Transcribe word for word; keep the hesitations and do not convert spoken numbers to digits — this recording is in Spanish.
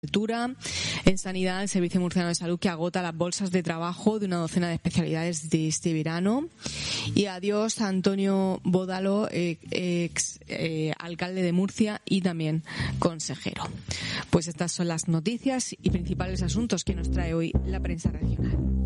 altura. En sanidad, el Servicio Murciano de Salud que agota las bolsas de trabajo de una docena de especialidades de este verano. Y adiós a Antonio Bódalo, ex eh, alcalde de Murcia y también consejero. Pues estas son las noticias y principales asuntos que nos trae hoy la prensa regional.